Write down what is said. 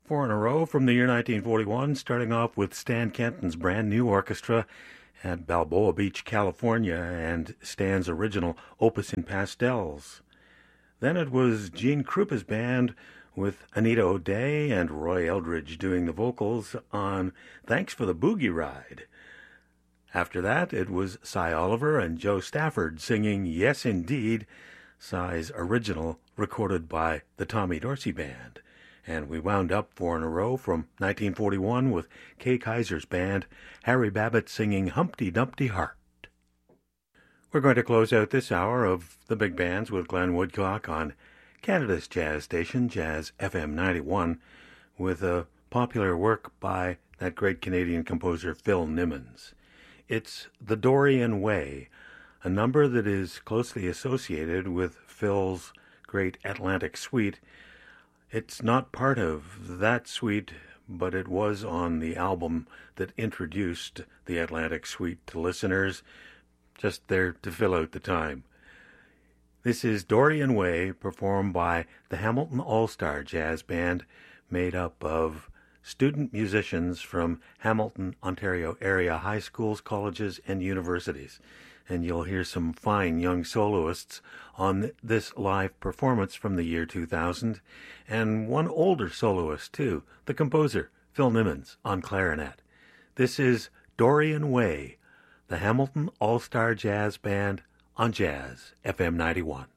Four in a row from the year 1941, starting off with Stan Kenton's brand new orchestra at Balboa Beach, California, and Stan's original Opus in Pastels. Then it was Gene Krupa's band with Anita O'Day and Roy Eldridge doing the vocals on Thanks for the Boogie Ride. After that, it was Cy Oliver and Joe Stafford singing Yes Indeed, Cy's original recorded by the Tommy Dorsey Band. And we wound up four in a row from 1941 with Kay Kaiser's band, Harry Babbitt singing Humpty Dumpty Heart. We're going to close out this hour of the big bands with Glenn Woodcock on Canada's jazz station, Jazz FM 91, with a popular work by that great Canadian composer Phil Nimmons. It's The Dorian Way, a number that is closely associated with Phil's great Atlantic Suite. It's not part of that suite, but it was on the album that introduced the Atlantic Suite to listeners, just there to fill out the time. This is Dorian Way, performed by the Hamilton All-Star Jazz Band, made up of student musicians from Hamilton, Ontario area high schools, colleges, and universities. And you'll hear some fine young soloists on this live performance from the year 2000, and one older soloist too, the composer Phil Nimmons on clarinet. This is Dorian Way, the Hamilton All-Star Jazz Band on Jazz FM 91.